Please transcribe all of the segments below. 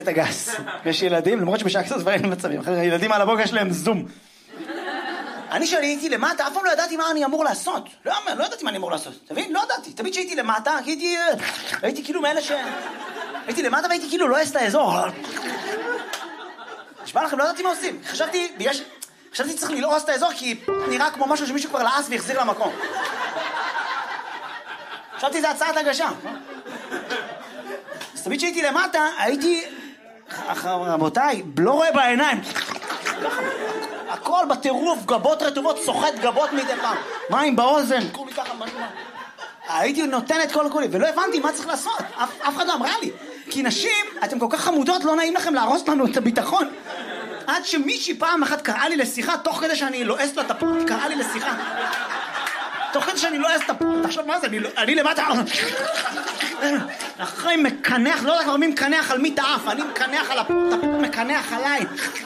את הגס. יש ילדים, למרות שבשעה כזאת דברים מצבים. ילדים על הבוקר יש להם זום. אני שהייתי למטה, אף פעם לא ידעתי מה אני אמור לעשות. לא ידעתי מה אני אמור לעשות. תבין? לא ידעתי. תמיד שהייתי למטה, הייתי כאילו מאלה הייתי למטה והייתי כאילו לא אעש את האזור. נשמע לכם, לא ידעתי מה עושים. חשבתי צריך ללעוס את האזור כי נראה כמו משהו שמישהו כבר לעס והחזיר למקום. חשבתי זה הצעת הגשה. אז תמיד שהייתי למטה, הייתי... רבותיי, לא רואה בעיניים. הכל בטירוף, גבות רטובות, סוחט גבות מדי פעם. מים באוזן, כולי ככה משמע. הייתי נותן את כל כולי, ולא הבנתי מה צריך לעשות. אף אחד לא אמרה לי. כי נשים, אתם כל כך חמודות, לא נעים לכם להרוס לנו את הביטחון. עד שמישהי פעם אחת קראה לי לשיחה, תוך כדי שאני לועס לה את הפורט, קראה לי לשיחה. תוך כדי שאני לועס את הפורט, תחשוב מה זה, אני למטה... אחרי מקנח, לא יודע כבר מי מקנח על מי תאף, אני מקנח על הפורט, הפורט מקנח עליי.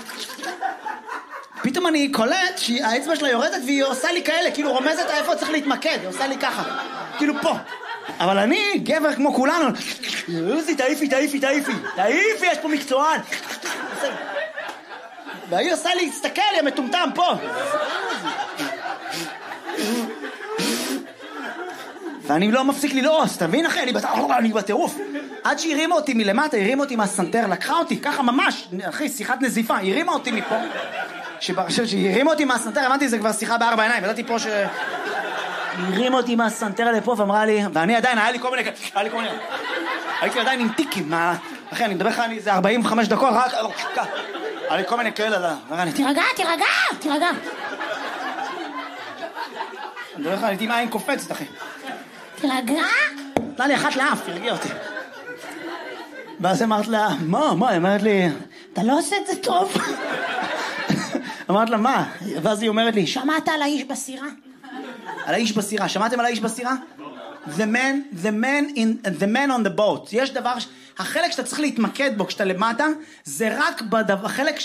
פתאום אני קולט שהאצבע שלה יורדת והיא עושה לי כאלה, כאילו רומזת איפה צריך להתמקד, היא עושה לי ככה, כאילו פה. אבל אני, גבר כמו כולנו, תעיפי, יש פה מקצוען. והיא עושה לי, תסתכל, היא המטומטם פה. ואני לא מפסיק ללעוס, תבין אחי, אני בטירוף. עד שהרימה אותי מלמטה, הרימה אותי מהסנטר, לקחה אותי, ככה ממש, אחי, שיחת נזיפה, הרימה אותי מפה. שהרימה אותי מהסנטר, הבנתי, זה כבר שיחה בארבע עיניים, ידעתי פה ש... הרימה אותי מהסנטר לפה ואמרה לי, ואני עדיין, היה לי כל מיני... הייתי עדיין עם טיקים, אחי, אני מדבר לך, זה 45 דקות, רק... היה לי כל מיני כאלה, תירגע. אני מדבר לך, הייתי מעין קופצת, אחי. תירגע? נתנה לי אחת לאף, תרגיע אותי. ואז אמרת לה, מה? היא אומרת לי, אתה לא עושה את זה טוב. אמרת לה, מה? ואז היא אומרת לי, שמעת על האיש בסירה? על האיש בסירה, שמעתם על האיש בסירה? The man on the boat. יש דבר, החלק שאתה צריך להתמקד בו כשאתה למטה, זה רק החלק,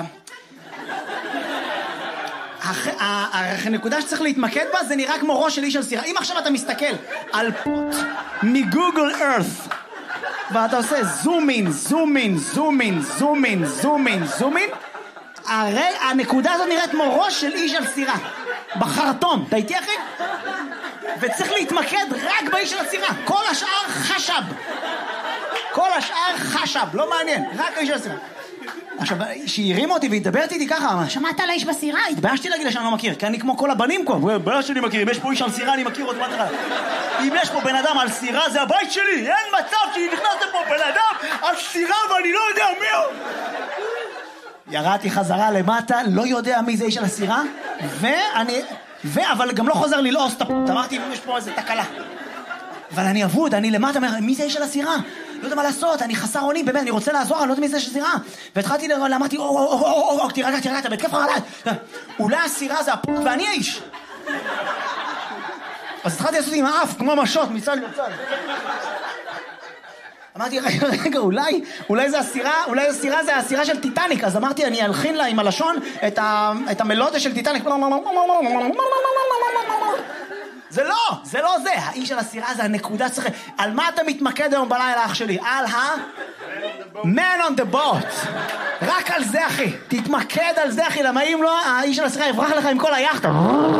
הנקודה שצריך להתמקד בה זה נראה כמו ראש של איש על סירה. אם עכשיו אתה מסתכל על פוט מגוגל ארת ואתה עושה זום אין, הנקודה הזאת נראית כמו ראש של איש על סירה בחרטום, אתה איתי אחי? וצריך להתמקד רק באיש על הסירה, כל השאר חשב, לא מעניין, רק האיש על הסירה. עכשיו, שהיא הרימה אותי והתדברת איתי ככה, שמעת על האיש בסירה? התביישתי להגיד לה שאני לא מכיר, כי אני כמו כל הבנים פה, בעיה שאני מכיר, אם יש פה איש על סירה אני מכיר עוד מה תראה. אם יש פה בן אדם על סירה זה הבית שלי, אין מצב שנכנס לפה בן אדם על סירה ואני לא יודע מי הוא. ירדתי חזרה למטה, לא יודע מי זה איש על הסירה, אבל גם לא חוזר ללעוס את הפות, אמרתי אם יש פה איזה תקלה. אבל אני אבוד, אני למטה, מי זה איש על הסירה? לא יודע מה לעשות, אני חסר אונים, באמת, אני רוצה לעזור, אני לא יודע מי זה איש על הסירה. והתחלתי, אמרתי, תירגע, אתה בהתקף חרדה. אולי הסירה זה הפות ואני האיש. אז התחלתי לעשות עם האף, כמו משות, מצד לצד. אמרתי, רגע, אולי זה הסירה זה הסירה של טיטניק, אז אמרתי, אני אלחין לה עם הלשון את המלודיה של טיטניק. זה לא זה, האיש על הסירה זה הנקודה צריך... על מה אתה מתמקד היום בלילה אח שלי? על man on the boat. רק על זה אחי, תתמקד על זה אחי, למה אם לא, האיש על הסירה יברח לך עם כל היחטה.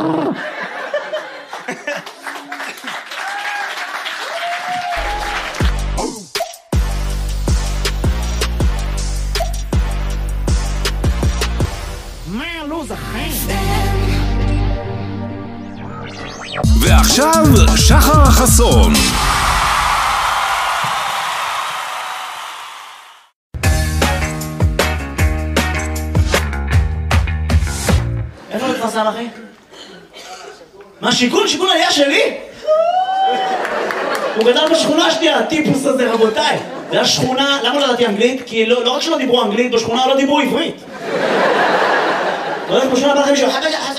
ועכשיו שחר חסון. איפה מתפרסם אחי? מה שיכון? שיכון היה שלי? הוא גדל בשכונה שלי, הטיפוס הזה רבותיי. זה השכונה, למה לא ידעתי אנגלית? כי לא רק שלא דיברו אנגלית, בשכונה לא דיברו עברית. לא יודעת בשכונה בלכם מישהו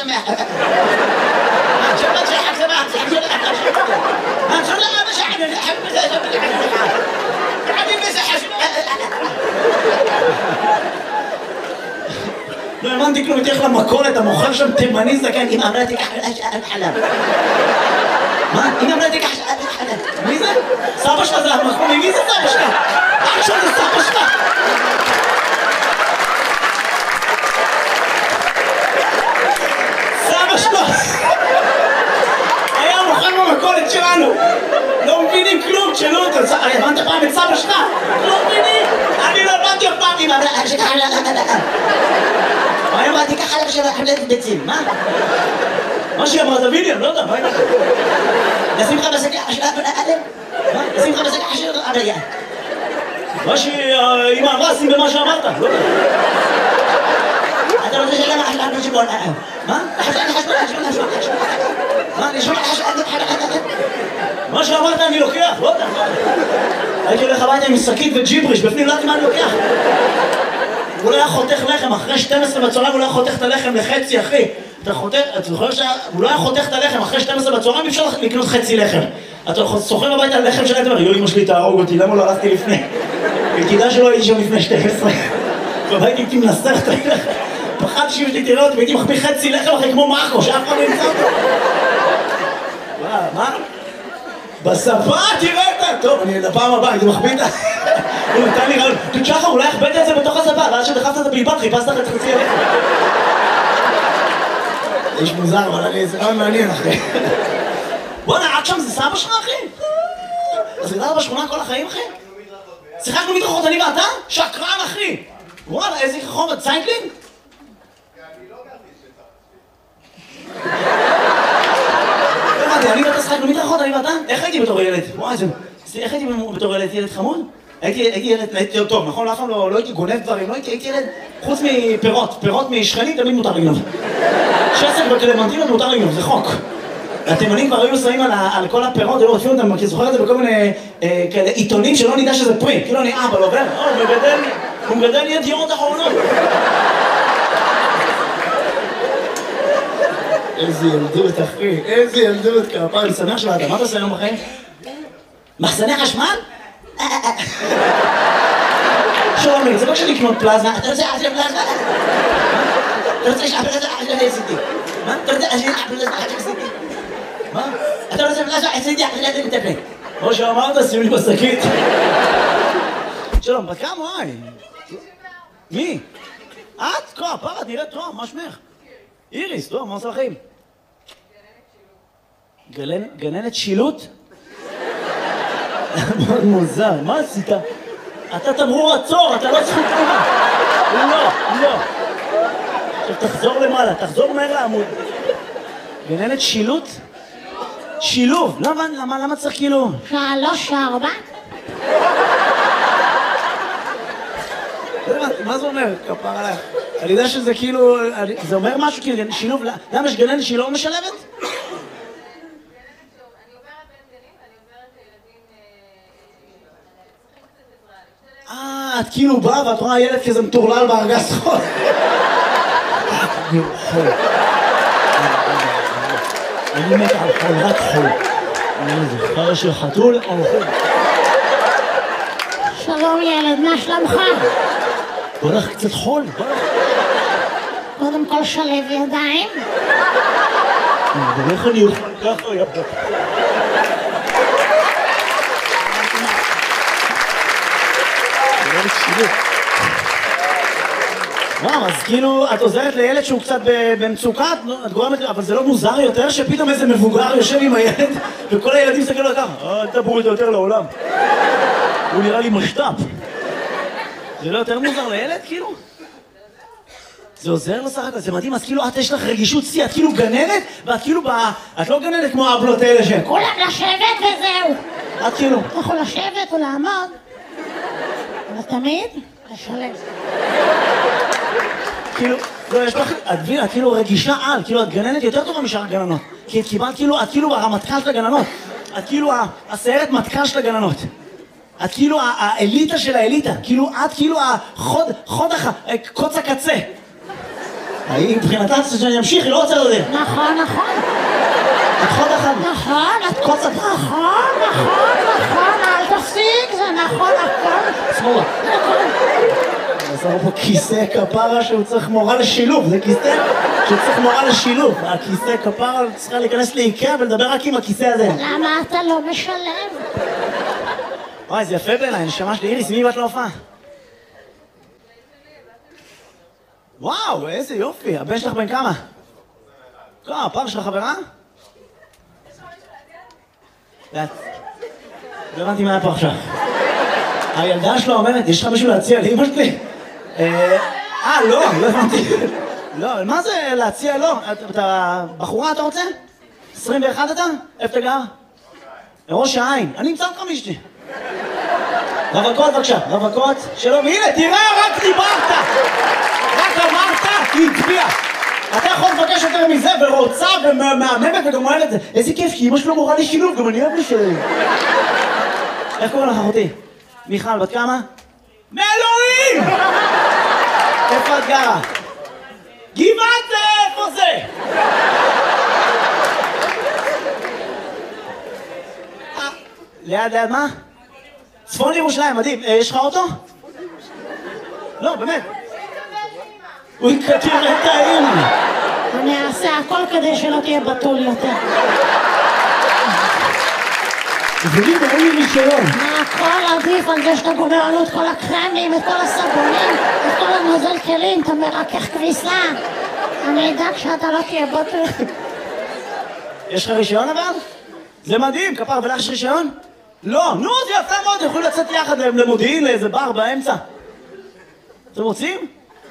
לא האמנתי כלום, תלך למכולת, המוכר שם תימני זקן עם אמרתי חלב מה? הנה אמרה תיקח... מי זה? סבא שלך זה המחמוני, מי זה סבא שלך? אח שלך זה סבא שלך! סבא שלך! היה מוכן במכולת שלנו! לא מבינים כלום, תשאלו אותו, הבנת פעם את סבא שלך? לא מבינים! אני לא הבנתי אף פעם עם מה אמרתי ככה לך שלא חבלת ביצים, מה? מה שהיא אמרה, תביא לי, אני לא יודע, מה היא אמרה? נשים לך בשקע של אדם? מה? נשים לך בשקע של אדם? מה שאמא אמרה, שים במה שאמרת, לא יודע. אתה רוצה שאלה מה חשבון שבון? מה? מה? נשמע מה שאמרת אני לוקח, לא יודע. הייתי הולך הביתה עם שקית וג'יבריש, בפנים לא יודעת מה אני לוקח. הוא לא היה חותך לחם, אחרי 12 בצהריים הוא לא היה חותך את הלחם לחצי, אחי. אתה חותך, אתה זוכר שהוא לא היה חותך את הלחם, אחרי 12 בצהריים אי אפשר לקנות חצי לחם. אתה סוחר הביתה על לחם שלך, אתה אומר, אמא שלי תהרוג אותי, למה לא הלכתי לפני? תדע שלא הייתי שם לפני 12. והייתי איתי מנסח את הלחם. פחדתי שאם שלי תראה אותי, והייתי מחביא חצי לחם אחרי כמו מאחו, שאף אחד לא ימצא אותו. מה? בספה תראה אותה! טוב, אני לפעם הבאה, הייתי מחביא את ה... הוא נתן לי רעיון, שחר, אולי הכבדת את זה בתוך הספה, ואז שדחפת את הבלבד, חיפשת לך את חצי הלחם. איש מוזר, אבל זה רעיון מעניין, אחי. בוא'נה, עד שם זה סבא שלך, אחי? אז גדלת בשכונה כל החיים, אחי? שיחקנו מדרכות אני ואתה? שקרן, אחי! וואלה, איזה חום, ציינקלינג? אני ואתה שחקנו מדרכות, אני ואתה? איך הייתי בתור ילד? וואי, איך הייתי בתור ילד? ילד חמוד? הייתי ילד טוב, נכון? אף פעם לא הייתי גונב דברים, הייתי ילד חוץ מפירות, פירות משכנים תמיד מותר לגנוב. שסק בקלמנטינות מותר לגנוב, זה חוק. התימנים כבר היו שמים על כל הפירות, היו רודפים אותם, כי זוכר את זה בכל מיני עיתונים שלא נדע שזה פרי, כאילו אני אבא, לא עובר, הוא מגדל לי את יורות אחרונות. איזה ילדות, אחי, איזה ילדות, כפר, אני שמח שלך, מה אתה עושה היום בחיים? מחסני חשמל? שלומי, זה לא כשאני לקנות פלזמה, אתה רוצה לעשות פלזמה? אתה רוצה לעשות פלזמה? מה? אתה רוצה לעשות פלזמה? מה? אתה רוצה פלזמה? עשיתי אחרי מטפל. כמו שאמרת, שים לי בשקית. שלום, בת כמה וואי? מי? את? פרה, נראית טוב, מה שמך? איריס, טוב, מה עושה לכם? גננת שילוט? מאוד מוזר, מה עשית? אתה תמרור עצור, אתה לא זכות תמורה. לא. עכשיו תחזור למעלה, תחזור מהר לעמוד. גננת שילוט? שילוב, למה צריך כאילו? 3, 4. מה זה אומר? כפר עליך. אני יודע שזה כאילו, זה אומר משהו כאילו, שילוב, למה יש גננת שהיא לא משלבת? את כאילו באה ואת רואה ילד כזה מטורלל בארגז חול. אני מת על חול, רק חול. אני זוכר של חתול או חול. שלום ילד, מה שלומך? בוא נלך קצת חול, בוא נלך. קודם כל שלב ידיים. איך אני אוכל ככה יפה. וואו, אז כאילו, את עוזרת לילד שהוא קצת במצוקה, את גורמת, אבל זה לא מוזר יותר שפתאום איזה מבוגר יושב עם הילד וכל הילדים מסתכלים לו ככה, אל תבואו איתו יותר לעולם. הוא נראה לי משת"פ. זה לא יותר מוזר לילד, כאילו? זה עוזר לו סך הכל, זה מדהים, אז כאילו את יש לך רגישות שיא, את כאילו גננת, ואת כאילו את לא גננת כמו האבלות האלה שהן. כולם לשבת וזהו. את כאילו. אתה יכול לשבת או לעמוד, אבל תמיד לשלב. כאילו, לא, יש לך, את כאילו רגישה על, כאילו את גננת יותר טובה משאר הגננות. כי את קיבלת כאילו, את כאילו הרמטכ"ל של הגננות. את כאילו הסיירת מטכ"ל של הגננות. את כאילו האליטה של האליטה. כאילו את כאילו קוץ הקצה. מבחינתה שאני אמשיך, היא לא רוצה לדעת. נכון. את חוד אחד. נכון, את קוץ הקצה. נכון, אל תפסיק, זה נכון, הכל. שמאלה. שמו פה כיסא כפרה שהוא צריך מורה לשילוב, זה כיסא שהוא צריך מורה לשילוב. הכיסא כפרה צריכה להיכנס לאיקאה ולדבר רק עם הכיסא הזה. למה אתה לא משלם? וואי, זה יפה בעיניי, נשמה שלי. איריס, מי באת להופעה? וואו, איזה יופי. הבן שלך בן כמה? הפער שלך חברה? לא הבנתי מה היה פה עכשיו. הילדה שלו אומרת, יש לך מישהו להציע לאמא שלי? לא הבנתי. לא, מה זה להציע? לא. אתה בחורה אתה רוצה? 21 אתה? איפה אתה גר? לראש העין. אני אמצא אותך מישתי. רווקות בבקשה, רווקות שלום. הנה, תראה, רק דיברת. רק אמרת, היא הצביעה. אתה יכול לבקש יותר מזה, ורוצה ומהממת וגם אומרת את זה. איזה כיף, כי אמא שלו מורה לי שילוב, גם אני אוהב לשלם. איך קוראים לך אחותי? מיכל, בת כמה? מאלוהים! איפה את גרה? גבעת זה, איפה זה? ליד מה? צפון ירושלים, מדהים. יש לך אוטו? לא, באמת. הוא יקטיר את האמא. אני אעשה הכל כדי שלא תהיה בתול יותר. תגידי, אין לי רישיון. הכל עדיף על זה שאתה גומר עלו את כל הקרמים, את כל הסבונים, את כל הנוזל כלים, אתה מרכך כביסה. אני אדאג שאתה לא תהיה בתול. יש לך רישיון אבל? זה מדהים, כפר, ולך יש רישיון? לא, נו, זה יפה מאוד, יכולים לצאת יחד למודיעין לאיזה בר באמצע. אתם רוצים?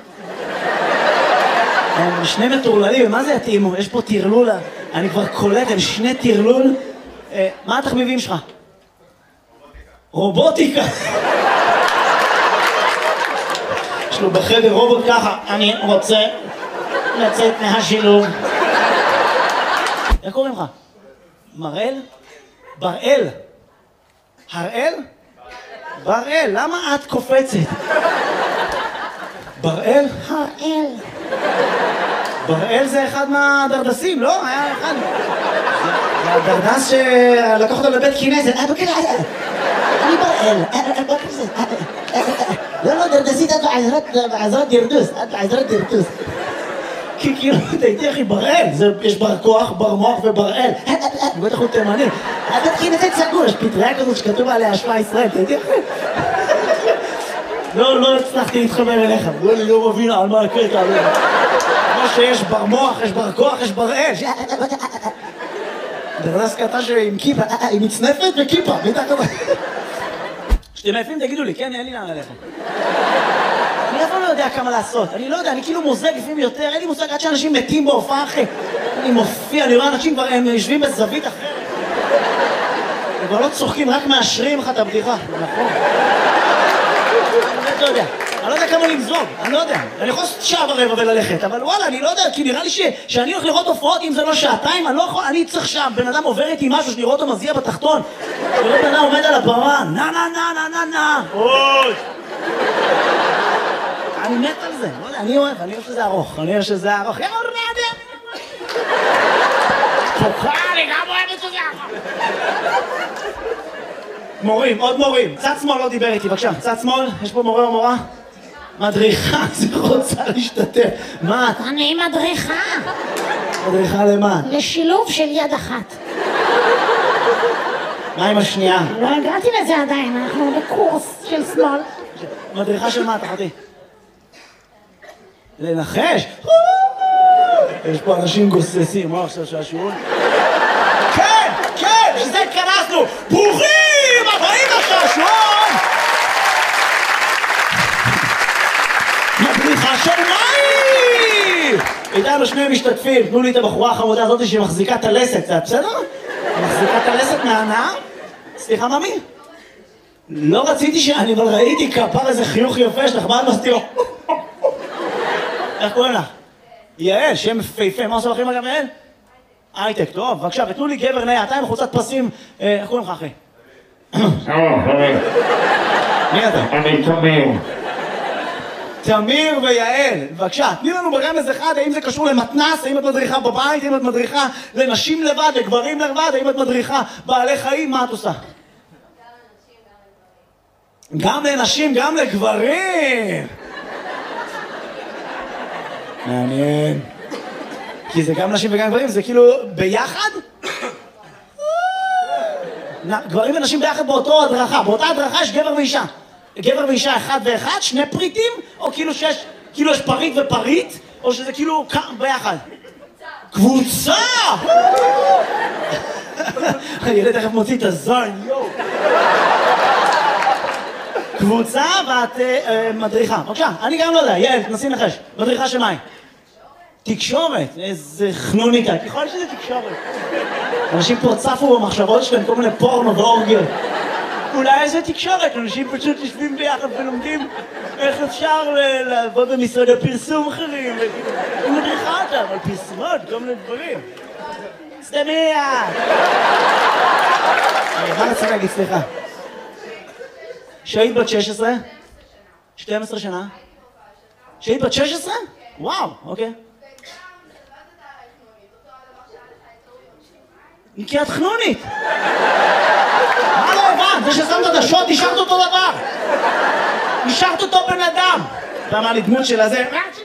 הם שני מטורללים, מה זה יתאימו? יש פה תרלול, אני כבר קולט, הם שני תרלול. מה התחביבים שלך? רובוטיקה. יש לו בחדר רובוט ככה, אני רוצה לצאת מהשילוב. איך קוראים לך? מראל? בראל. הראל? בראל, למה את קופצת? בראל? הראל. בראל זה אחד מהדרדסים, לא? היה אחד. זה הדרדס שלקח אותו לבית כנסת. אני בראל. לא, דרדסית, את בעזרת דרדוס. את בעזרת דרדוס. כי כאילו, תהייתי אחי, בראל. יש בר כוח, בר מוח ובראל. בטח הוא תימני. הבית כנסת סגור, יש פטריה כזאת שכתוב עליה השפעה ישראל. תהייתי אחי. לא הצלחתי להתחבר אליך. אני לא מבין על מה הקטע. כמו שיש בר מוח, יש בר כוח, יש בראל. דרדס קטע עם כיפה, עם מצנפת וכיפה. כשאתם עייפים תגידו לי, כן, אין לי לאן עליכם. אני אף פעם לא יודע כמה לעשות. אני לא יודע, אני כאילו מוזג לפעמים יותר. אין לי מושג עד שאנשים מתים בהופעה אחרי. אני מופיע, אני רואה אנשים כבר, הם יושבים בזווית אחרת. הם כבר לא צוחקים, רק מאשרים לך את הבדיחה. נכון. אני לא יודע. אני לא יודע כמה למזוג, אני לא יודע. אני יכול לעשות שעה ורבע וללכת, אבל וואלה, אני לא יודע, כי נראה לי שאני הולך לראות הופעות, אם זה לא שעתיים, אני לא יכול, אני צריך שם, בן אדם עובר איתי משהו, שאני רואה אותו מזיע בתחתון. ולא בן אדם עומד על הבמה, נה. אוי! אני מת על זה, לא יודע, אני אוהב שזה ארוך, אני אוהב שזה ארוך. יאללה, אני גם אוהב שזה ארוך. מורים, עוד מורים. צד שמאל לא דיבר איתי, בבקשה. צד שמאל, יש פה מורה או מורה? מדריכה, זה רוצה להשתתף. מה? אני מדריכה. מדריכה למה? לשילוב של יד אחת. מה עם השנייה? לא הגעתי לזה עדיין, אנחנו בקורס של שמאל. מדריכה של מה, אחותי? לנחש? יש פה אנשים גוססים, מה עכשיו שהשיעור? כן, שזה התכנסנו! ברוכים הבאים לשעשועון! מדריכה של מים! איתנו שני משתתפים, תנו לי את הבחורה החמודה הזאת שמחזיקה את הלסת, זה בסדר? מחזיקה את הלסת מהנאה? סליחה, ממי? לא רציתי אני אבל ראיתי כפר איזה חיוך יפה שלך, מה את מסתירו? איך קוראים לך? יעל, שם פייפה, מה עושה לכם אגב יעל? הייטק, טוב, בבקשה, ותנו לי גבר נאה, אתה עם חולצת פרסים, איך קוראים לך אחי? מי אתה? אני תמיר. תמיר ויעל, בבקשה, תני לנו ברמז אחד, האם זה קשור למתנס, האם את מדריכה בבית, האם את מדריכה לנשים לבד, לגברים לבד, האם את מדריכה בעלי חיים, מה את עושה? גם לנשים, גם לגברים. גם לנשים, גם לגברים. מעניין. כי זה גם נשים וגם גברים, זה כאילו ביחד? גברים ונשים ביחד באותו הדרכה, באותה הדרכה יש גבר ואישה. גבר ואישה אחד ואחד, שני פריטים, או כאילו יש פריט ופריט, או שזה כאילו ביחד? קבוצה! הילד תכף מוציא את הזין, יואו. קבוצה ואת מדריכה. בבקשה, אני גם לא יודע, יעל, תנסי לנחש. מדריכה של מה היא? תקשורת, איזה חנוניקה, ככל שזה תקשורת. אנשים פה צפו במחשבות שלהם כל מיני פורנו ואורגיות. אולי איזה תקשורת, אנשים פשוט יושבים ביחד ולומדים איך אפשר לעבוד במשרדי פרסום אחרים. היא מדריכה אותם על פרסומות, כל מיני דברים. סתמיה! מה רצה להגיד, סליחה? שהיית בת 16? 12 שנה? שהיית בת 16? וואו, אוקיי. כי את חנונית! מה לא הבנת? זה ששמת את השוט, השארת אותו דבר! השארת אותו בן אדם! אתה אמר לי דמות של הזה...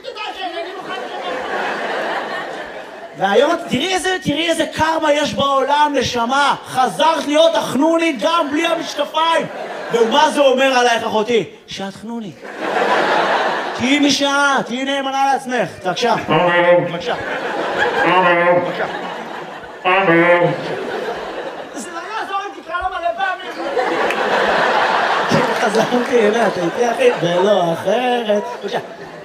והיום תראי איזה קרמה יש בעולם, נשמה! חזרת להיות החנונית גם בלי המשקפיים! ומה זה אומר עלייך, אחותי? שאת חנונית. תהיי משעה, תהיי נאמנה לעצמך. בבקשה. בבקשה. בבקשה. זה לא יעזור אם תקרא לו מלא פעמים. חזרתי אליה, אתה איתי אחי, ולא אחרת. בבקשה.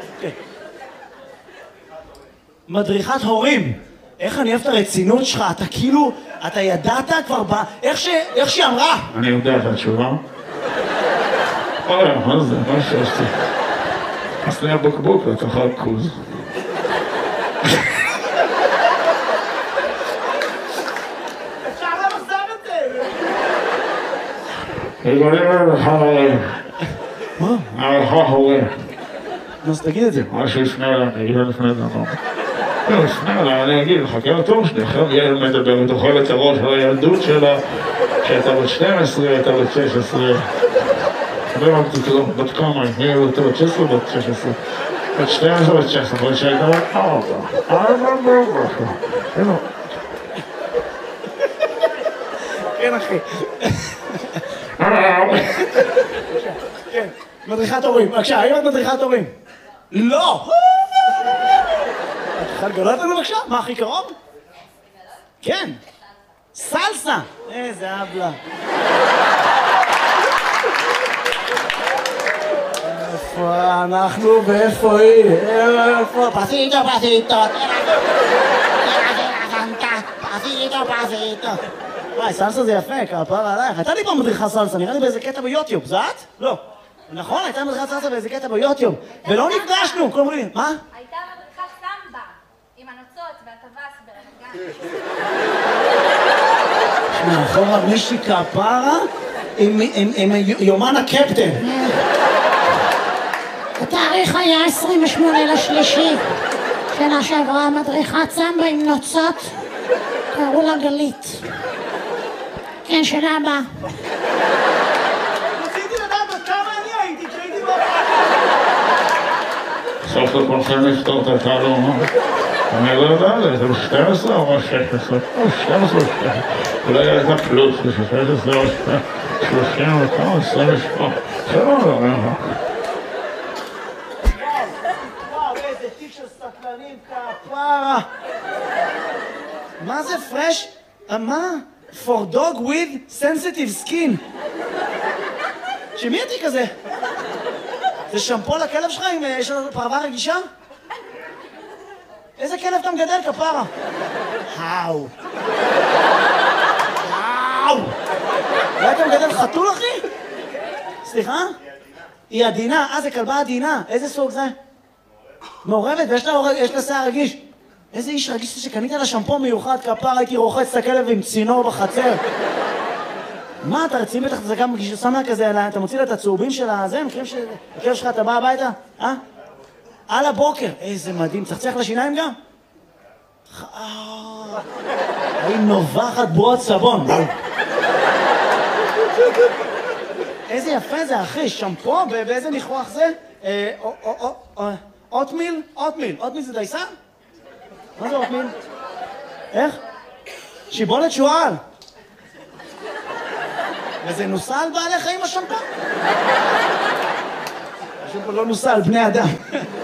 מדריכת הורים. איך אני אוהב את הרצינות שלך, אתה כאילו, אתה ידעת כבר איך שהיא אמרה. אני יודע את התשובה. מה זה? מה שעשתי? עשני הבקבוק לתחת כוז. אפשר למחזר את זה! יגולים למחה הורים. מה? המחה הורים. אז תגיד את זה. מה שיפנה אליי, אני אגיד לפני דבר. לא, יפנה אליי, אני אגיד, חכה לתור שלי, עכשיו ילד מדבר, תאכל את הראש על הילדות שלה, שהייתה בת 12, הייתה בת 16. לא אמרתי כלום, בת כמה, היא הייתה בת 16 או בת 16? בת 12 או בת 16, שהייתה בת 4. כן, אחי. כן, מדריכת הורים. בבקשה, האם את מדריכת הורים? לא! את יכולה לגלות לנו בבקשה? מה הכי קרוב? כן. סלסה! איזה אבלה. איפה אנחנו ואיפה היא? איפה? פסיטו, פסיטו. פסיטו. וואי, סלסה זה יפה, כפרה עלייך. הייתה לי פעם מדריכה סלסה, נראה לי באיזה קטע ביוטיוב. זה את? לא. נכון, הייתה מדריכת סלסה באיזה קטע ביוטיוב. ולא נפגשנו, כל מיני. מה? הייתה מדריכת סמבה, עם הנוצות והטווס ברמת גן. מאחורה מישהי כפרה עם יומן הקפטן. התאריך היה 28/3 שנה שעברה, מדריכת סמבה עם נוצות, קראו לה גלית. כן, שנה הבאה. רציתי לדעת עד כמה אני הייתי כשהייתי בבית. סוף לכולכם לפתור את התעלום, אני לא יודע, זה 12 או 16? או 12 או 16. אולי הייתה פלוס, 16 או 30 וכמה, 28. זה לא יודע. וואו, איזה תיק של סטלנים כפרה. מה זה פרש? מה? For dog with sensitive skin. שמי התיק הזה? זה שמפו לכלב שלך אם יש לנו פרווה רגישה? איזה כלב אתה מגדל כפרה? האו. האו. אולי אתה מגדל חתול אחי? סליחה? היא עדינה, זה כלבה עדינה. איזה סוג זה? מעורבת ויש לה שיער רגיש. איזה איש רגיש שקנית לה שמפו מיוחד כפרה, הייתי רוחץ את הכלב עם צינור בחצר. מה, אתה רציני בטח, זה גם שם לה כזה, אתה מוציא לה את הצהובים של הזה, מכירים שהכלב שלך, אתה בא הביתה? על הבוקר. איזה מדהים, צחצח לשיניים גם? היא נובחת בועות סבון. איזה יפה זה, אחי, שמפו, באיזה ניחוח זה? אוטמיל? אוטמיל. אוטמיל זה דייסה? מה זה אוטמיל? איך? שיבולת שועל. וזה נוסע על בעלי חיים השמפה? השמפה לא נוסע על בני אדם.